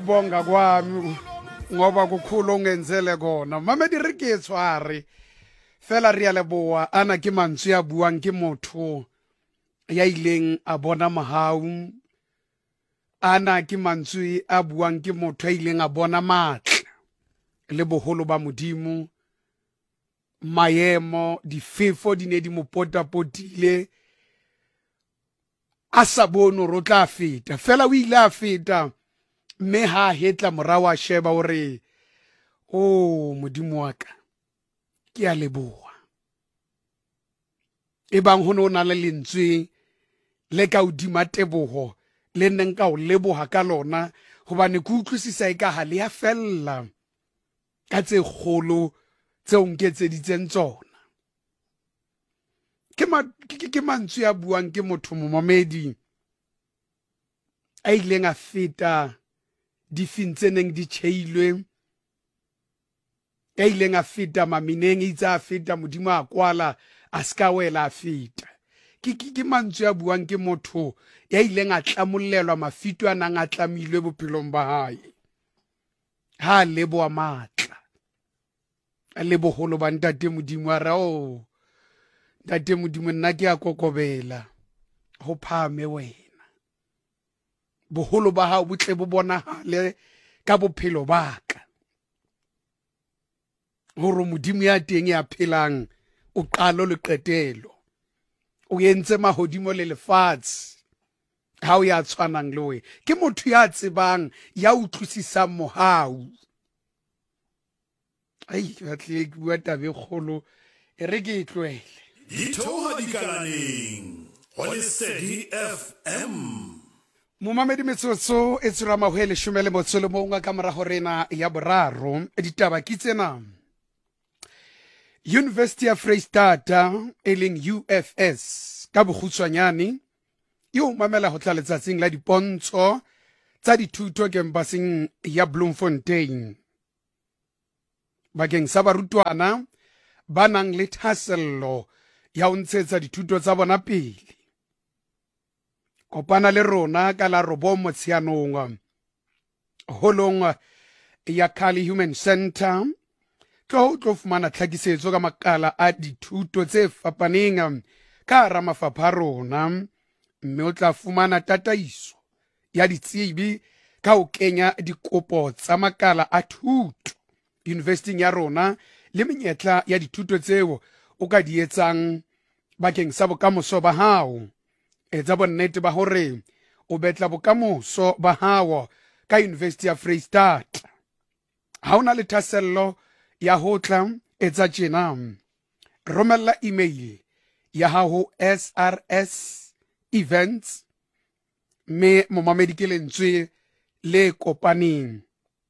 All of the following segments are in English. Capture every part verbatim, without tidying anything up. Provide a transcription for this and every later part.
ukubonga kwami ngoba kukhulu ongenzele kona mama di re ke tshware fela re ya leboa ana ke mantswe ya buang ke motho ya ileng a bona mahau ana ke mantswe a buang ke motho ya ileng a bona matla le boholo ba modimo maemo difefo di ne di mo potapotile a sa bone ro tla feta fela o ile a feta me ha hetla morawa sheba ore o modimo wa ka ke a leboa e bang ho no na le lentswe le ka udima teboho le neng ka o leboha ka lona hobane ku utlwisisa e ka ha le ya fella ka tse kgolo tse o nketseditseng tsona ke ma ke mantswe ya buang ke motho momamedi a ileng a feta di fintseneng di cheilwe a ileng a feta mamineng itsa a feta modimo a kwala a ska wela a feta ke ke mantswe ya buang ke motho ya ileng a tlamollelwa mafito a nang a tlamilwe bophelong ba hae ha leboa matla a leboholo ba ntate modimo a ra o ntate modimo nna ke a kokobela ho phame wena boholo ba hao botle bo bonahale ka bophelo ba ka hore modimo ya teng ya phelang o qalo le qetelo o yentse mahodimo le lefatshe ha o ya tshwanang le we ke motho ya tsebang ya utlwisisang mohau ai batle ke bua tabe kgolo e re ke itlwele Dithoha dikalaneng ho Lesedi F M Momamedi metsotso e tsura mahwele shumele motsolo mo nga kamera horena ya boraro ditaba ke tsena University of Freystata eleng U F S ka bokhutswanyane yo mamela ho tla letsatsing la dipontsho tsa dithuto kempasing ya Bloemfontein bakeng sa barutwana ba nang le thasello ya ho ntshetsa dithuto tsa bona pele kopana le rona ka la robo motshianong holong ya Kali Human Center tlo tlo fumana tlhakisetso ka makala a dithuto tse fapaneng ka ra mafapha rona mme o tla fumana tataiso ya ditsebi ka o kenya dikopo tsa makala a thuto university ya rona le menyetla ya dithuto tseo o ka di etsang bakeng sa bokamoso ba hao etsa bonnete ba hore o betla bokamoso ba hao ka University ya Freystata ha ona le thasello ya hotla etsa tjena romella email ya hao S R S events me momamedi ke lentswe le kopaneng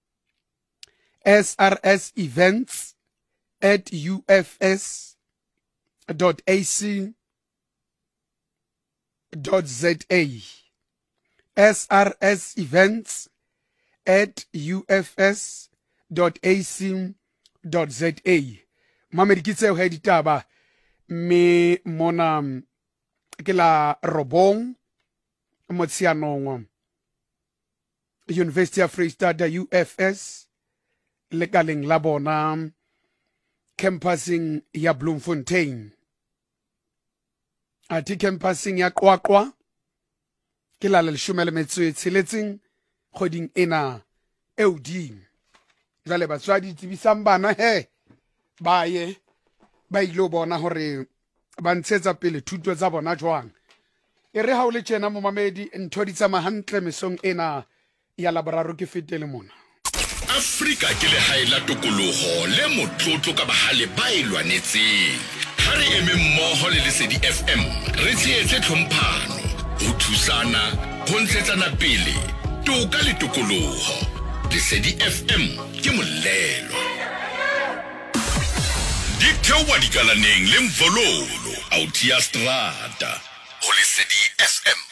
S R S events at U F S dot A C dot Z A S R S events at U F S dot A C dot Z A mamedi ke tseo he ditaba me mona ke la robong motsianong University of Freystata U F S le kaleng la bona campusing ya Bloemfontein ati campusing ya Qwaqwa ke la leshome le metso e tsheletseng kgoding ena eudimo jale batswadi tsebisang bana he ba ye ba ilo bona hore ba ntshetsa pele thuto tsa bona jwang e re ha o le tjena momamedi ntho di tsama hantle mesong ena ya laboraro ke fetele mona Afrika ke le haela tokoloho le motlotlo ka bahale ba ilwanetseng ha re eme mmoho le Lesedi F M re tsietse tlhomphano ho thusana ho ntshetsana pele toka le tokoloho Lesedi F M ke molelo Dithoha dikalaneng le mvololo autia strata ho Lesedi F M